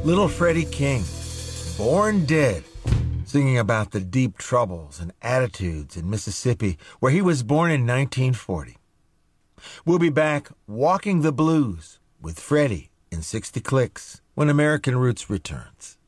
Little Freddie King, born dead, singing about the deep troubles and attitudes in Mississippi, where he was born in 1940. We'll be back walking the blues with Freddie in 60 Clicks when American Roots returns.